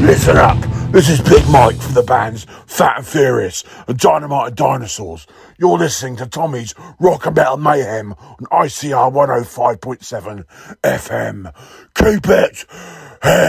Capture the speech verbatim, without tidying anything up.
Listen up, this is Big Mike from the bands Fat and Furious and Dynamite and Dinosaurs. You're listening to Tommy's Rock and Metal Mayhem on I C R one oh five point seven F M. Keep it here.